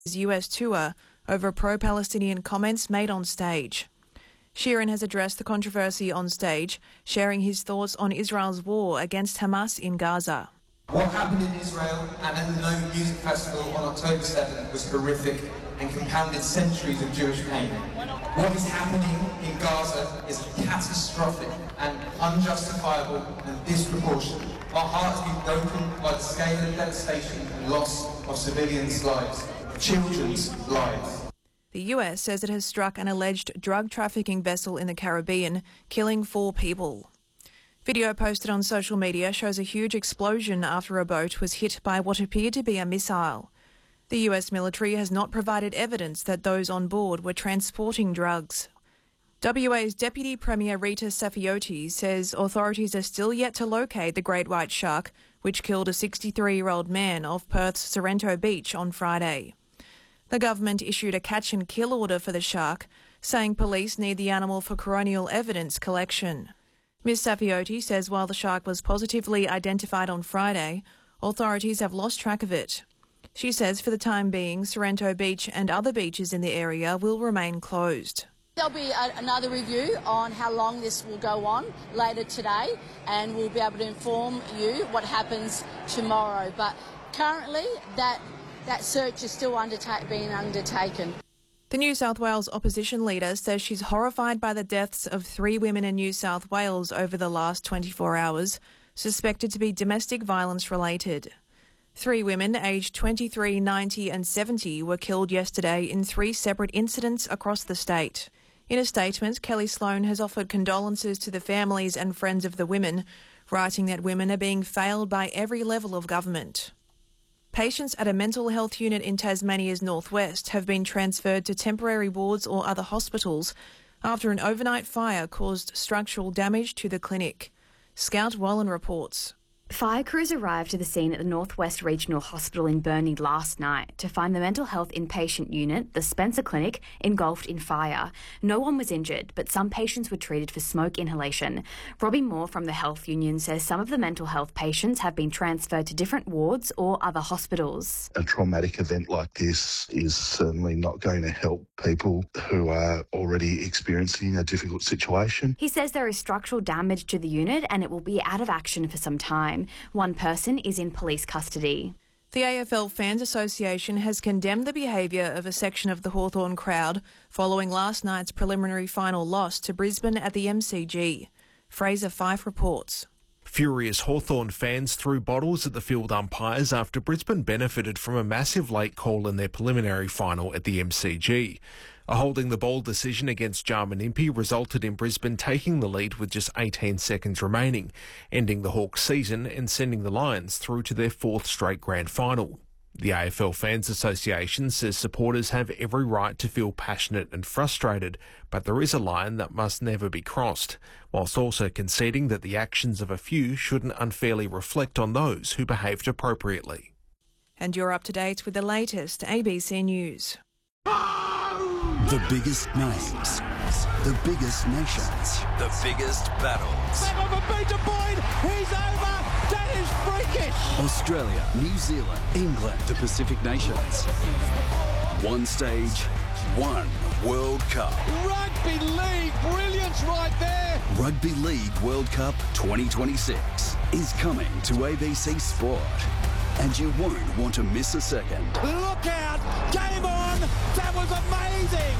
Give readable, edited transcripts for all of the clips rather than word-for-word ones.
his US tour over pro-Palestinian comments made on stage. Sheeran has addressed the controversy on stage, sharing his thoughts on Israel's war against Hamas in Gaza. What happened in Israel and at the Nome Music Festival on October 7th was horrific and compounded centuries of Jewish pain. What is happening in Gaza is catastrophic and unjustifiable and disproportionate. Our hearts have been broken by the scale of devastation and loss of civilians' lives, children's lives. The US says it has struck an alleged drug trafficking vessel in the Caribbean, killing 4 people. Video posted on social media shows a huge explosion after a boat was hit by what appeared to be a missile. The US military has not provided evidence that those on board were transporting drugs. WA's Deputy Premier Rita Saffioti says authorities are still yet to locate the great white shark, which killed a 63-year-old man off Perth's Sorrento Beach on Friday. The government issued a catch-and-kill order for the shark, saying police need the animal for coronial evidence collection. Ms Saffioti says while the shark was positively identified on Friday, authorities have lost track of it. She says for the time being, Sorrento Beach and other beaches in the area will remain closed. There'll be another review on how long this will go on later today, and we'll be able to inform you what happens tomorrow. But currently, that search is still being undertaken. The New South Wales opposition leader says she's horrified by the deaths of 3 women in New South Wales over the last 24 hours, suspected to be domestic violence related. 3 women aged 23, 90 and 70 were killed yesterday in 3 separate incidents across the state. In a statement, Kelly Sloan has offered condolences to the families and friends of the women, writing that women are being failed by every level of government. Patients at a mental health unit in Tasmania's northwest have been transferred to temporary wards or other hospitals after an overnight fire caused structural damage to the clinic. Scout Wallen reports. Fire crews arrived to the scene at the Northwest Regional Hospital in Burnie last night to find the mental health inpatient unit, the Spencer Clinic, engulfed in fire. No one was injured, but some patients were treated for smoke inhalation. Robbie Moore from the Health Union says some of the mental health patients have been transferred to different wards or other hospitals. A traumatic event like this is certainly not going to help people who are already experiencing a difficult situation. He says there is structural damage to the unit and it will be out of action for some time. One person is in police custody. The AFL Fans Association has condemned the behaviour of a section of the Hawthorn crowd following last night's preliminary final loss to Brisbane at the MCG. Fraser Fife reports. Furious Hawthorn fans threw bottles at the field umpires after Brisbane benefited from a massive late call in their preliminary final at the MCG. A holding the ball decision against Jarman Impey resulted in Brisbane taking the lead with just 18 seconds remaining, ending the Hawks' season and sending the Lions through to their 4th straight grand final. The AFL Fans Association says supporters have every right to feel passionate and frustrated, but there is a line that must never be crossed, whilst also conceding that the actions of a few shouldn't unfairly reflect on those who behaved appropriately. And you're up to date with the latest ABC News. The biggest names, the biggest nations, the biggest battles. He's over. That is freakish. Australia, New Zealand, England, the Pacific Nations. One stage, one World Cup. Rugby League, brilliance right there. Rugby League World Cup 2026 is coming to ABC Sport. And you won't want to miss a second. Look out! Game on! That was amazing!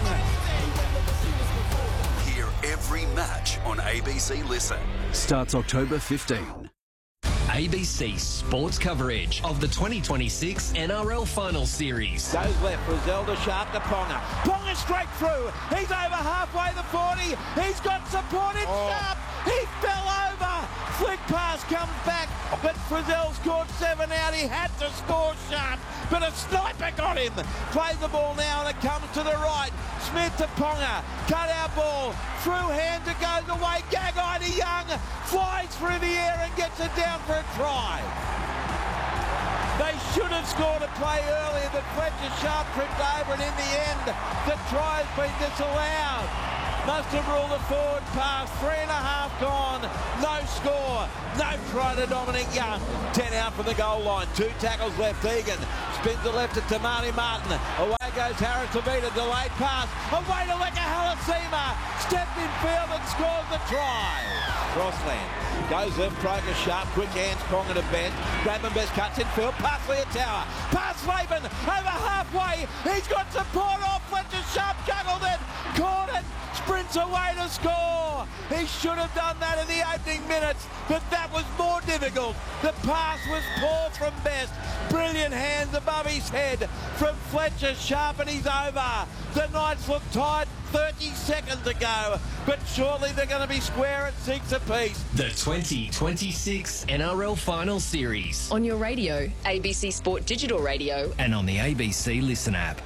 Hear every match on ABC Listen. Starts October 15. ABC Sports coverage of the 2026 NRL Final Series. Goes left, Griselda sharp to Ponga. Ponga straight through. He's over halfway the 40. He's got support in Sharp. He fell over. Flick pass comes back, but Frizzell scored 7 out. He had to score Sharp, but a sniper got him. Plays the ball now and it comes to the right. Smith to Ponga. Cut out ball. Through hands it goes away. Gagai to Young. Flies through the air and gets it down for a try. They should have scored a play earlier, but Fletcher Sharp tripped over, and in the end, the try has been disallowed. Must have ruled a forward pass, 3.5 gone, no score, no try to Dominic Young. 10 out from the goal line, 2 tackles left, Egan spins the left to Tamani Martin. Away goes Harris Levita, delayed pass. Away to Leka Halasima. Stepped in field and scores the try. Crossland goes left, Kroger sharp, quick hands, Ponga to Best. Bradman Best cuts in field, past Leotower. Past Laban, over halfway. He's got support off. Fletcher Sharp juggled it, caught it, sprints away to score. He should have done that in the opening minutes, but that was more difficult. The pass was poor from Best. Brilliant hands above his head from Fletcher Sharp, and he's over. The Knights look tied 30 seconds ago, but surely they're going to be square at 6 apiece. The 2026 NRL Final Series. On your radio, ABC Sport Digital Radio. And on the ABC Listen app.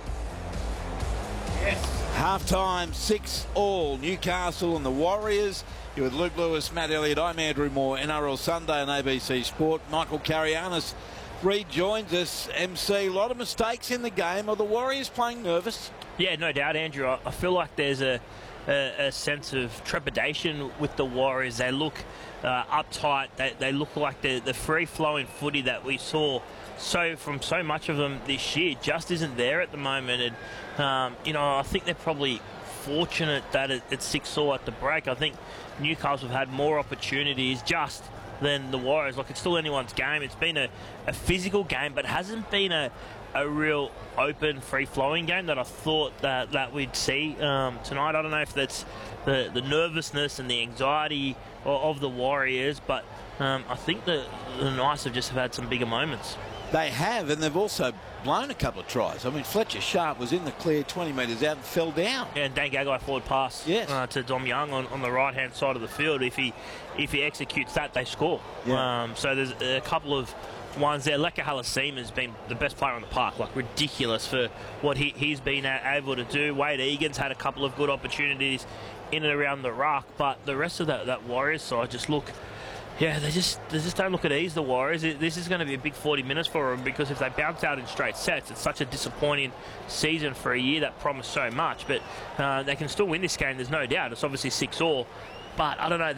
Yes. Half-time, 6-all. Newcastle and the Warriors. You're with Luke Lewis, Matt Elliott. I'm Andrew Moore. NRL Sunday on ABC Sport. Michael Carianis rejoins us. MC, a lot of mistakes in the game. Are the Warriors playing nervous? Yeah, no doubt, Andrew. I feel like there's a sense of trepidation with the Warriors. They look uptight. They look like the free-flowing footy that we saw from so much of them this year just isn't there at the moment. And, I think they're probably fortunate that it's 6-all at the break. I think Newcastle have had more opportunities just than the Warriors. Like, it's still anyone's game. It's been a physical game, but hasn't been a real open, free-flowing game that I thought that we'd see tonight. I don't know if that's the nervousness and the anxiety of the Warriors, but I think the Knights have just had some bigger moments. They have, and they've also blown a couple of tries. I mean, Fletcher Sharp was in the clear 20 metres out and fell down. Yeah, and Dan Gagai forward pass to Dom Young on the right-hand side of the field. If he executes that, they score. Yeah. So there's a couple of ones there. Leka Halasima has been the best player on the park, like ridiculous for what he's been able to do. Wade Egan's had a couple of good opportunities in and around the ruck, but the rest of that Warriors side just look... Yeah, they just don't look at ease, the Warriors. This is going to be a big 40 minutes for them, because if they bounce out in straight sets, it's such a disappointing season for a year that promised so much. But they can still win this game, there's no doubt. It's obviously 6-all. But I don't know,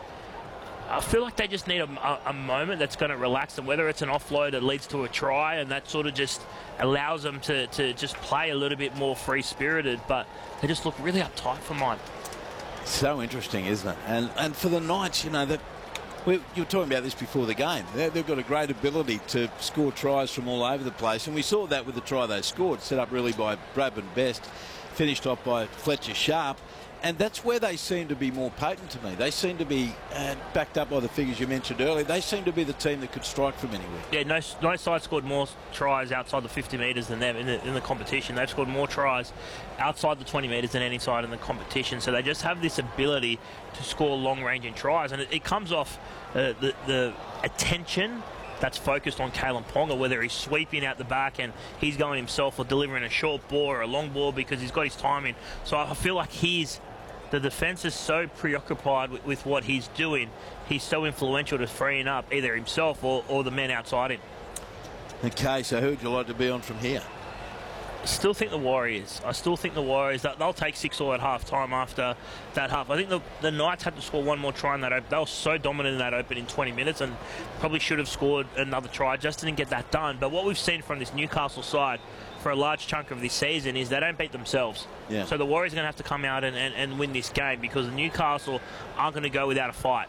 I feel like they just need a moment that's going to relax them, whether it's an offload that leads to a try, and that sort of just allows them to just play a little bit more free-spirited. But they just look really uptight for mine. So interesting, isn't it? And for the Knights, you were talking about this before the game. They've got a great ability to score tries from all over the place, and we saw that with the try they scored, set up really by Bradman Best, finished off by Fletcher Sharp, and that's where they seem to be more potent to me. They seem to be, backed up by the figures you mentioned earlier, they seem to be the team that could strike from anywhere. Yeah, no side scored more tries outside the 50 metres than them in the competition. They've scored more tries outside the 20 metres than any side in the competition. So they just have this ability to score long-ranging tries, and it comes off the attention that's focused on Kalyn Ponga, whether he's sweeping out the back and he's going himself, or delivering a short ball or a long ball because he's got his timing. So I feel like the defence is so preoccupied with what he's doing. He's so influential to freeing up either himself or the men outside him. Okay, so who would you like to be on from here? I still think the Warriors. That they'll take 6-all at half-time after that half. I think the Knights had to score one more try in that open. They were so dominant in that open in 20 minutes and probably should have scored another try. Just didn't get that done. But what we've seen from this Newcastle side for a large chunk of this season is they don't beat themselves. Yeah. So the Warriors are going to have to come out and win this game, because Newcastle aren't going to go without a fight.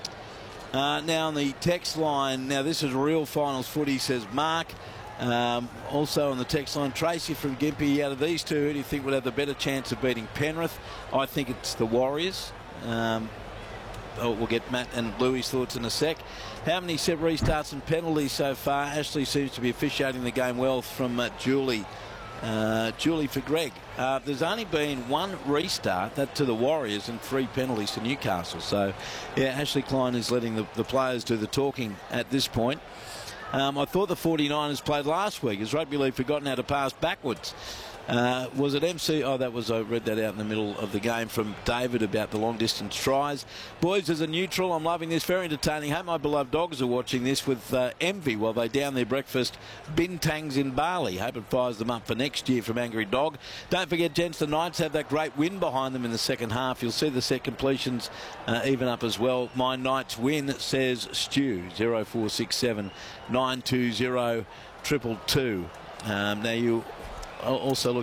Now on the text line, now this is real finals footy, says Mark. Also on the text line, Tracy from Gympie, out of these two, who do you think would have the better chance of beating Penrith? I think it's the Warriors. We'll get Matt and Louis' thoughts in a sec. How many set restarts and penalties so far? Ashley seems to be officiating the game well, from Julie. Julie for Greg. There's only been one restart, that to the Warriors, and 3 penalties to Newcastle. So, yeah, Ashley Klein is letting the players do the talking at this point. I thought the 49ers played last week. Has rugby league forgotten how to pass backwards? Was it MC? Oh, that was, I read that out in the middle of the game from David about the long distance tries. Boys, as a neutral, I'm loving this. Very entertaining. Hope my beloved dogs are watching this with envy while they down their breakfast bintangs in Bali. Hope it fires them up for next year from Angry Dog. Don't forget, gents, the Knights have that great win behind them in the second half. You'll see the set completions even up as well. My Knights win, says Stu. 0467 920 222. Now you also look